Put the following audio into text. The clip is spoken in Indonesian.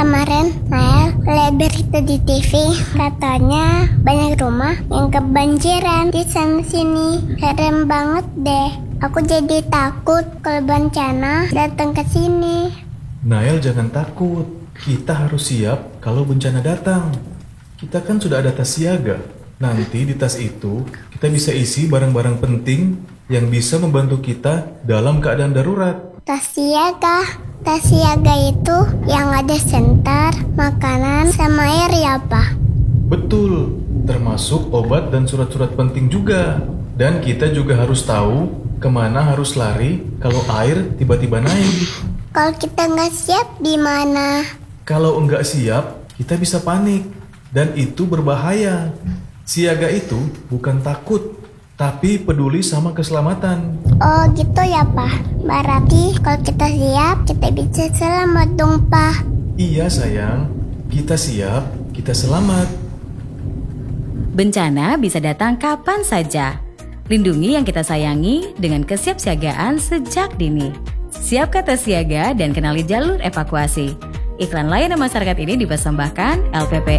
Kemarin Nael lihat berita di TV, katanya banyak rumah yang kebanjiran di sana sini. Serem banget deh. Aku jadi takut kalau bencana datang ke sini. Nael, jangan takut. Kita harus siap kalau bencana datang. Kita kan sudah ada tas siaga. Nanti di tas itu kita bisa isi barang-barang penting yang bisa membantu kita dalam keadaan darurat. Tas siaga itu yang ada senter, makanan, sama air ya, Pak? Betul, termasuk obat dan surat-surat penting juga. Dan kita juga harus tahu kemana harus lari kalau air tiba-tiba naik. Kalau kita nggak siap gimana? Kalau nggak siap, kita bisa panik. Dan itu berbahaya. Siaga itu bukan takut, tapi peduli sama keselamatan. Oh gitu ya, Pak. Berarti kalau kita siap, kita bisa selamat dong, Pak. Iya sayang, kita siap, kita selamat. Bencana bisa datang kapan saja. Lindungi yang kita sayangi dengan kesiapsiagaan sejak dini. Siapkan tas siaga dan kenali jalur evakuasi. Iklan layanan masyarakat ini dipersembahkan LPP